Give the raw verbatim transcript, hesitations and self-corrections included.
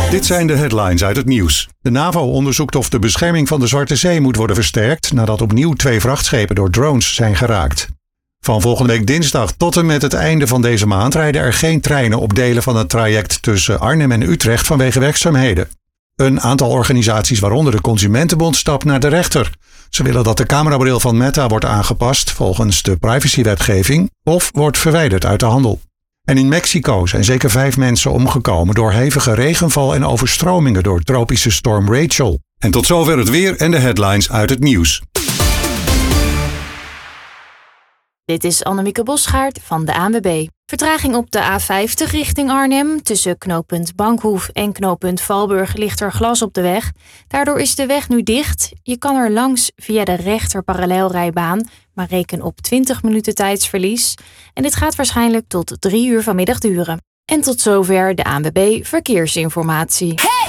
Dit zijn de headlines uit het nieuws. De NAVO onderzoekt of de bescherming van de Zwarte Zee moet worden versterkt nadat opnieuw twee vrachtschepen door drones zijn geraakt. Van volgende week dinsdag tot en met het einde van deze maand rijden er geen treinen op delen van het traject tussen Arnhem en Utrecht vanwege werkzaamheden. Een aantal organisaties, waaronder de Consumentenbond, stapt naar de rechter. Ze willen dat de camerabril van Meta wordt aangepast volgens de privacywetgeving of wordt verwijderd uit de handel. En in Mexico zijn zeker vijf mensen omgekomen door hevige regenval en overstromingen door tropische storm Rachel. En tot zover het weer en de headlines uit het nieuws. Dit is Annemieke Bosgaard van de A N W B. Vertraging op de A vijftig richting Arnhem. Tussen knooppunt Bankhoef en knooppunt Valburg ligt er glas op de weg. Daardoor is de weg nu dicht. Je kan er langs via de rechter parallelrijbaan, maar reken op twintig minuten tijdsverlies. En dit gaat waarschijnlijk tot drie uur vanmiddag duren. En tot zover de A N W B Verkeersinformatie. Hey!